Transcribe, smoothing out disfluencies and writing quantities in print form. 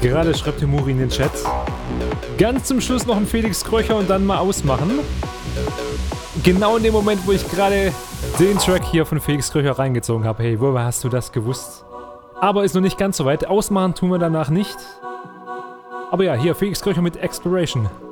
Gerade schreibt Muri in den Chat. Ganz zum Schluss noch ein Felix Kröcher und dann mal ausmachen. Genau in dem Moment, wo ich gerade den Track hier von Felix Kröcher reingezogen habe. Hey, woher hast du das gewusst? Aber ist noch nicht ganz so weit. Ausmachen tun wir danach nicht. Aber ja, hier Felix Kröcher mit Exploration.